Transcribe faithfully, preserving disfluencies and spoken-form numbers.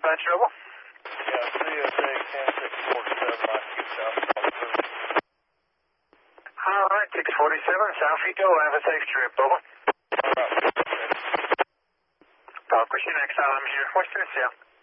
Bad trouble? Yeah, C S A ten six forty-seven, I can get south. All right, six forty-seven, south you go. Have a safe trip, over. All right. Talk with you next time I'm here. Western South.